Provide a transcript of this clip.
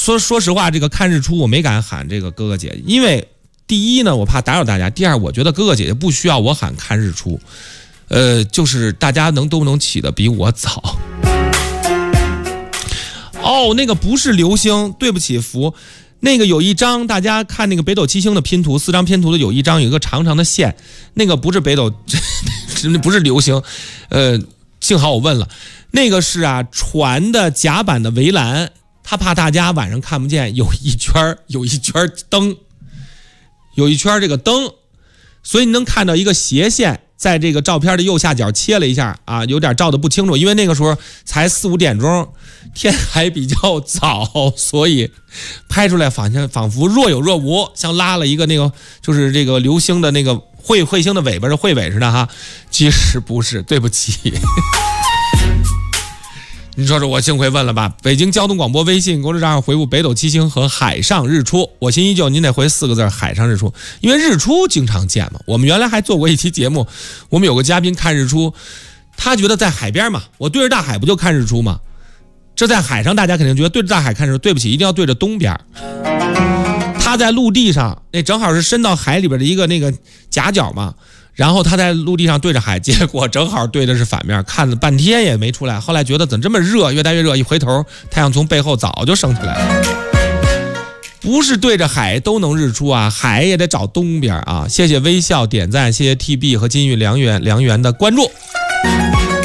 说实话，这个看日出我没敢喊这个哥哥姐姐，因为第一呢，我怕打扰大家；第二，我觉得哥哥姐姐不需要我喊看日出，就是大家都不能起得比我早。哦，那个不是流星，对不起，福。那个有一张，大家看那个北斗七星的拼图，4张拼图的有一张有一个长长的线，那个不是北斗，不是流星，幸好我问了，那个是啊船的甲板的围栏，他怕大家晚上看不见，有一圈灯，有一圈这个灯，所以你能看到一个斜线。在这个照片的右下角切了一下啊，有点照得不清楚，因为那个时候才4、5点钟，天还比较早，所以拍出来仿佛若有若无，像拉了一个那个就是这个流星的那个彗星的尾巴是彗尾似的哈，其实不是，对不起。你说说我幸亏问了吧？北京交通广播微信公众账号回复北斗七星和海上日出，我心依旧，您得回4个字海上日出，因为日出经常见嘛。我们原来还做过一期节目，我们有个嘉宾看日出，他觉得在海边嘛，我对着大海不就看日出吗？这在海上大家肯定觉得对着大海看日出，对不起，一定要对着东边。他在陆地上，那正好是伸到海里边的一个那个夹角嘛。然后他在陆地上对着海，结果正好对的是反面，看了半天也没出来。后来觉得怎么这么热，越待越热，一回头太阳从背后早就升起来了。不是对着海都能日出啊，海也得找东边啊。谢谢微笑点赞，谢谢 TB 和金玉良缘的关注。